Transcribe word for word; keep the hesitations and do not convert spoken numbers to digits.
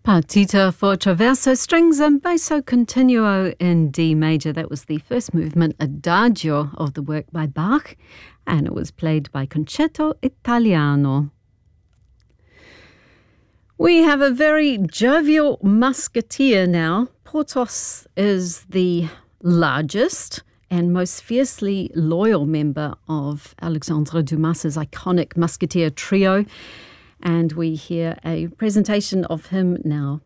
Partita for Traverso, strings and basso continuo in D major. That was the first movement, Adagio, of the work by Bach, and it was played by Concerto Italiano. We have a very jovial musketeer now. Porthos is the largest and most fiercely loyal member of Alexandre Dumas's iconic musketeer trio. And we hear a presentation of him now